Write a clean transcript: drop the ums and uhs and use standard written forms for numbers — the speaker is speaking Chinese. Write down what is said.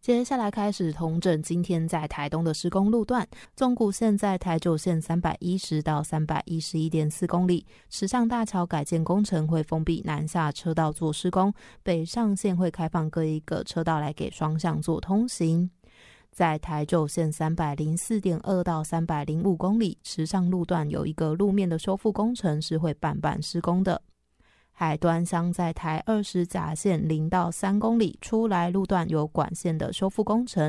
接下来开始统整今天在台东的施工路段。纵谷线在台九线310到311.4公里，池上大桥改建工程会封闭南下车道做施工，北上线会开放各一个车道来给双向做通行。在台九线304.2到305公里，池上路段有一个路面的修复工程是会半施工的。海端乡在台20甲线0到3公里，出来路段有管线的修复工程，